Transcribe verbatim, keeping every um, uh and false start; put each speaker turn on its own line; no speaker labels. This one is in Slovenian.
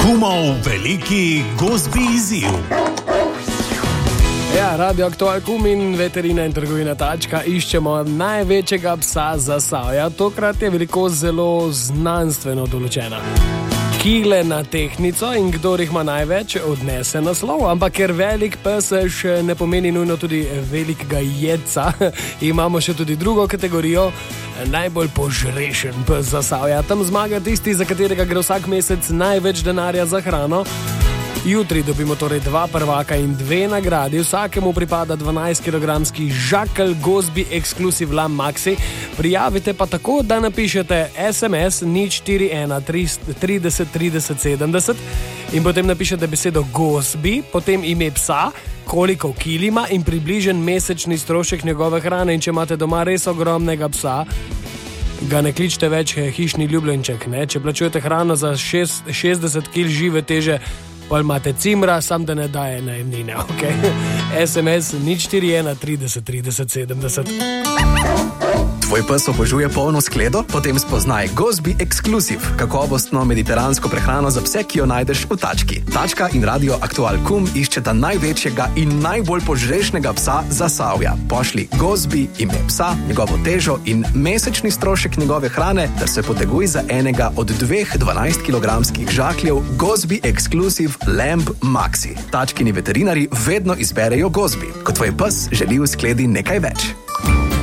Kumov veliki gozbi izziv.
Ja, Radio Aktual Kum in veterina in trgovina Tačka iščemo največjega psa Zasavja. Tokrat je velikost zelo znanstveno določena. Kile na tehtnico in kdor jih ima največ, odnese naslov. Ampak ker velik pes še ne pomeni nujno tudi velikega jedca, imamo še tudi drugo kategorijo, najbolj požrešen pes Zasavja. Tam zmaga tisti, za katerega gre vsak mesec največ denarja za hrano. Jutri dobimo torej dva prvaka in dve nagradi. Vsakemu pripada dvanajstkilogramski žakelj Gozbi Exclusive Lamb Maxi. Prijavite pa tako, da napišete es em es nič štiri ena trideset trideset sedemdeset in potem napišete besedo Gozbi, potem ime psa, koliko kil ima in približen mesečni strošek njegove hrane. In če imate doma res ogromnega psa, ga ne kličite več hišni ljubljenček, ne? Če plačujete hrano za šestdeset kil žive teže, pa imate cimra, sam da ne daje najemnine, ok? es em es nič štiri ena trideset trideset sedemdeset.
Tvoj pes obožuje polno skledo? Potem spoznaj Gozbi Exclusive, kakovostno mediteransko prehrano za pse, ki jo najdeš v Tački. Tačka in Radio Aktual Kum iščeta največjega in najbolj požrešnega psa Zasavja. Pošli Gozbi, ime psa, njegovo težo in mesečni strošek njegove hrane, ter se poteguj za enega od dveh dvanajstkilogramskih žakljev Gozbi Exclusive Lamb Maxi. Tačkini veterinari vedno izberejo Gozbi, ko tvoj pes želi v skledi nekaj več.